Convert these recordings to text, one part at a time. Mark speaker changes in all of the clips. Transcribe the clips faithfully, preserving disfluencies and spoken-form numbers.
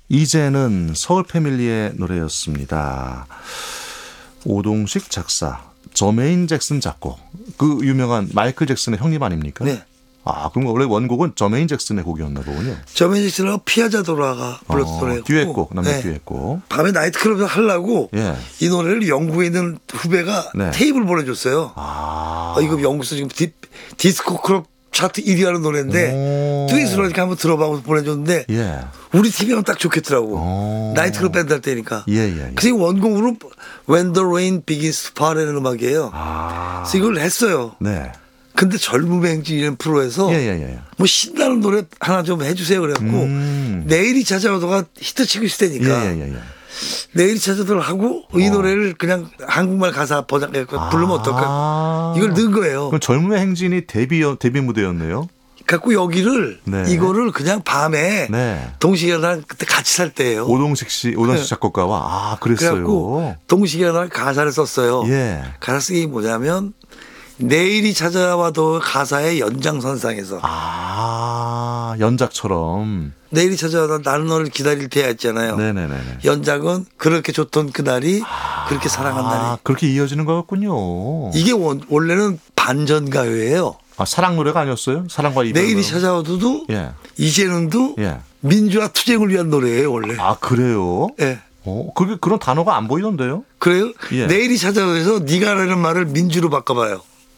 Speaker 1: 이제는 서울 패밀리의 노래였습니다. 오동식 작사, 저메인 잭슨 작곡. 그 유명한 마이클 잭슨의 형님 아닙니까?
Speaker 2: 네.
Speaker 1: 아, 그럼 원래 원곡은 저메인 잭슨의 곡이었나 보군요.
Speaker 2: 저메인 잭슨하고 피아자 도라가 불렀던
Speaker 1: 어,
Speaker 2: 노래였고.
Speaker 1: 듀엣곡, 남녀
Speaker 2: 네.
Speaker 1: 듀엣곡.
Speaker 2: 밤에 나이트클럽에서 하려고
Speaker 1: 예.
Speaker 2: 이 노래를 영국에 있는 후배가
Speaker 1: 네.
Speaker 2: 테이프를 보내줬어요.
Speaker 1: 아,
Speaker 2: 어, 이거 영국에서 지금 디, 디스코 클럽 차트 일 위 하는 노래인데
Speaker 1: 오.
Speaker 2: 듀엣으로니까 한번 들어봐고 보내줬는데
Speaker 1: 예.
Speaker 2: 우리 팀이랑 딱 좋겠더라고.
Speaker 1: 오.
Speaker 2: 나이트클럽 밴드 할 때니까.
Speaker 1: 예, 예, 예.
Speaker 2: 그래서 원곡으로 When the Rain Begins to Fall이라는 음악이에요.
Speaker 1: 아.
Speaker 2: 그래서 이걸 했어요.
Speaker 1: 네.
Speaker 2: 근데 젊음의 행진이라는 프로에서
Speaker 1: 예, 예, 예.
Speaker 2: 뭐 신나는 노래 하나 좀 해주세요 그래갖고
Speaker 1: 음.
Speaker 2: 내일이 찾아오다가 히트치고 있을 때니까
Speaker 1: 예, 예, 예, 예.
Speaker 2: 내일이 찾아오다가 하고 이
Speaker 1: 어.
Speaker 2: 노래를 그냥 한국말 가사 번역해서 부르면 어떨까
Speaker 1: 아.
Speaker 2: 이걸 넣은 거예요.
Speaker 1: 그럼 젊음의 행진이 데뷔 데뷔 무대였네요.
Speaker 2: 갖고 여기를
Speaker 1: 네.
Speaker 2: 이거를 그냥 밤에
Speaker 1: 네.
Speaker 2: 동식이랑 그때 같이 살 때예요.
Speaker 1: 오동식 씨, 오동식
Speaker 2: 네.
Speaker 1: 작곡가와 아, 그랬어요.
Speaker 2: 그래갖고 동식이랑 가사를 썼어요.
Speaker 1: 예.
Speaker 2: 가사 쓰기 뭐냐면 내일이 찾아와도 가사의 연장선상에서
Speaker 1: 아, 연작처럼.
Speaker 2: 내일이 찾아와도 나는 너를 기다릴 테야 했잖아요.
Speaker 1: 네네네.
Speaker 2: 연작은 그렇게 좋던 그날이 그렇게 사랑한
Speaker 1: 아,
Speaker 2: 날이.
Speaker 1: 그렇게 이어지는 거였군요.
Speaker 2: 이게 원, 원래는 반전가요예요.
Speaker 1: 아, 사랑 노래가 아니었어요? 사랑과 이별.
Speaker 2: 내일이
Speaker 1: 노래.
Speaker 2: 찾아와도
Speaker 1: 예.
Speaker 2: 이제는도
Speaker 1: 예.
Speaker 2: 민주화 투쟁을 위한 노래예요 원래.
Speaker 1: 아, 그래요?
Speaker 2: 예.
Speaker 1: 어, 그게 그런 단어가 안 보이던데요?
Speaker 2: 그래요?
Speaker 1: 예.
Speaker 2: 내일이 찾아와서 네가 라는 말을 민주로 바꿔봐요.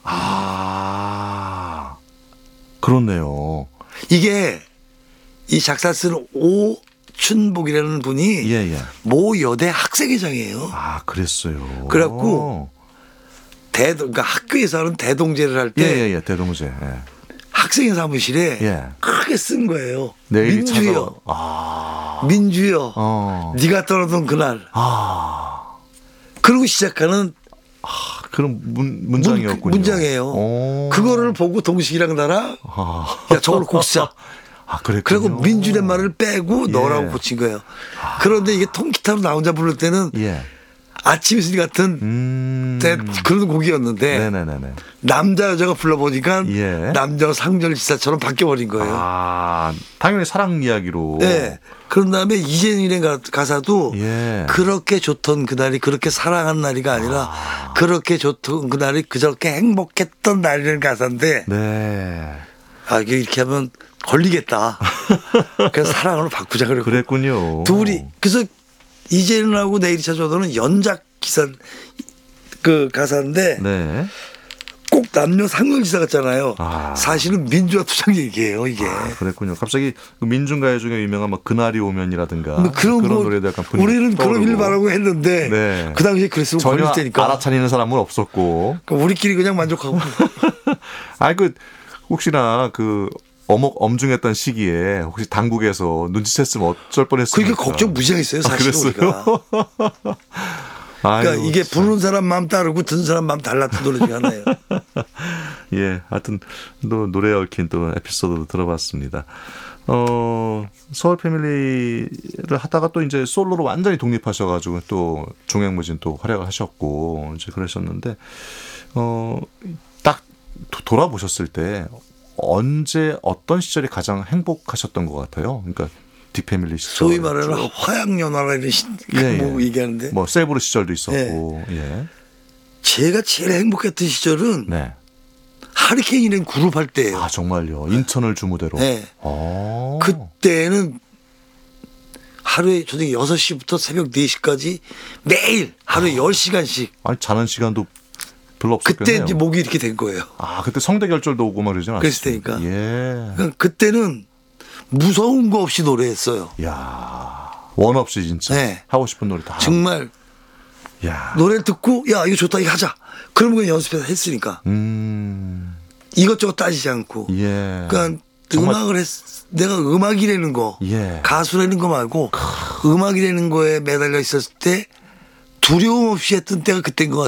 Speaker 1: 아, 그렇네요.
Speaker 2: 이게 이 작사 쓴 오춘복이라는 분이
Speaker 1: 예, 예.
Speaker 2: 모 여대 학생회장이에요.
Speaker 1: 아, 그랬어요.
Speaker 2: 그래갖고 대동, 그러니까 학교에서 하는 대동제를 할
Speaker 1: 예,
Speaker 2: 때
Speaker 1: 예, 예. 대동제. 예.
Speaker 2: 학생회 사무실에
Speaker 1: 예.
Speaker 2: 크게 쓴 거예요.
Speaker 1: 내일이
Speaker 2: 민주여,
Speaker 1: 찾아와. 아.
Speaker 2: 민주여,
Speaker 1: 어.
Speaker 2: 네가 떠나던 그날.
Speaker 1: 아.
Speaker 2: 그러고 시작하는
Speaker 1: 그런 문, 문장이었군요.
Speaker 2: 문, 문장이에요.
Speaker 1: 오.
Speaker 2: 그거를 보고 동식이랑 나랑
Speaker 1: 아.
Speaker 2: 야 저걸 꼭 쓰자.
Speaker 1: 아, 그랬군요.
Speaker 2: 그리고 민주의 말을 빼고
Speaker 1: 예.
Speaker 2: 너라고 고친 거예요. 그런데 이게 통기타로 나 혼자 부를 때는
Speaker 1: 예.
Speaker 2: 아침 이슬 같은
Speaker 1: 음.
Speaker 2: 대- 그런 곡이었는데
Speaker 1: 네네네네.
Speaker 2: 남자 여자가 불러보니까
Speaker 1: 예.
Speaker 2: 남자 상절지사처럼 바뀌어버린 거예요.
Speaker 1: 아, 당연히 사랑 이야기로.
Speaker 2: 네. 그런 다음에 이재민의 가- 가사도
Speaker 1: 예.
Speaker 2: 그렇게 좋던 그날이 그렇게 사랑한 날이가 아니라
Speaker 1: 아.
Speaker 2: 그렇게 좋던 그날이 그저렇게 행복했던 날이라는 가사인데
Speaker 1: 네.
Speaker 2: 아 이게 이렇게 하면 걸리겠다. 그래서 사랑으로 바꾸자 그랬고
Speaker 1: 그랬군요.
Speaker 2: 둘이 그래서 이재민하고 내일이 찾아오도는 연작 기사 그 가사인데
Speaker 1: 네.
Speaker 2: 꼭 남녀 상렬지사 같잖아요.
Speaker 1: 아.
Speaker 2: 사실은 민주화 투쟁 얘기예요 이게.
Speaker 1: 아, 그랬군요. 갑자기 그 민중가요 중에 유명한 뭐 그날이 오면이라든가
Speaker 2: 뭐 그런,
Speaker 1: 그런
Speaker 2: 거
Speaker 1: 노래도 약간 분위기
Speaker 2: 우리는
Speaker 1: 떠오르고.
Speaker 2: 그러길 바라고 했는데
Speaker 1: 네.
Speaker 2: 그 당시에 그랬으면
Speaker 1: 전혀
Speaker 2: 걸릴 때니까
Speaker 1: 알아차리는 사람은 없었고.
Speaker 2: 그러니까 우리끼리 그냥 만족하고
Speaker 1: 아이 그 혹시나 그 어목 엄중했던 시기에 혹시 당국에서 눈치챘으면 어쩔 뻔했습니까?
Speaker 2: 그러니까 걱정 무지하겠어요 사실
Speaker 1: 아,
Speaker 2: 우리가.
Speaker 1: 그랬어요?
Speaker 2: 그러니까
Speaker 1: 아유,
Speaker 2: 이게
Speaker 1: 참.
Speaker 2: 부르는 사람 마음 따르고 듣는 사람 마음 달랐던 노래 중에 하나예요.
Speaker 1: 예, 하여튼 또 노래에 얽힌 또 에피소드도 들어봤습니다. 어, 서울 패밀리를 하다가 또 이제 솔로로 완전히 독립하셔가지고 또 종횡무진 또 활약을 하셨고 이제 그러셨는데 어, 딱 도- 돌아보셨을 때 언제 어떤 시절이 가장 행복하셨던 것 같아요? 그러니까 뒷패밀리 시절.
Speaker 2: 소위 말하는 화양연화라는 시-
Speaker 1: 예,
Speaker 2: 뭐
Speaker 1: 예.
Speaker 2: 얘기하는데
Speaker 1: 뭐 세브르 시절도 있었고, 예.
Speaker 2: 제가 제일 행복했던 시절은
Speaker 1: 네.
Speaker 2: 하리케인이라는 그룹 할 때예요.
Speaker 1: 아 정말요. 인천을 주무대로.
Speaker 2: 네.
Speaker 1: 어.
Speaker 2: 그때는 하루에 저녁 여섯 시부터 새벽 네 시까지 매일 하루에 열 시간씩
Speaker 1: 아니 자는 시간도 별로
Speaker 2: 그때
Speaker 1: 없었겠네요.
Speaker 2: 이제 목이 이렇게 된 거예요.
Speaker 1: 아 그때 성대 결절도 오고 막 그러지 않았어요?
Speaker 2: 그랬을 때니까.
Speaker 1: 예.
Speaker 2: 그러니까 그때는 무서운 거 없이 노래했어요.
Speaker 1: 야. 원 없이 진짜
Speaker 2: 네.
Speaker 1: 하고 싶은 노래 다.
Speaker 2: 정말
Speaker 1: 야.
Speaker 2: 노래를 듣고 야 이거 좋다 이거 하자. 그러면 그냥 연습해서 했으니까
Speaker 1: 음.
Speaker 2: 이것저것 따지지 않고.
Speaker 1: 예.
Speaker 2: 그러니까
Speaker 1: 정말-
Speaker 2: 음악을 했 내가 음악이라는 거
Speaker 1: 예.
Speaker 2: 가수라는 거 말고 음악이라는 거에 매달려 있었을 때 두려움 없이 했던 때가 그때인 것 같아요.